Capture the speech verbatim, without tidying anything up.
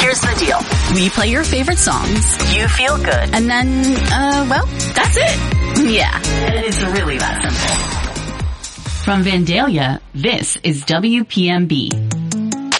Here's the deal. We play your favorite songs. You feel good. And then, uh, well, that's it. Yeah. It's really that simple. From Vandalia, this is W P M B.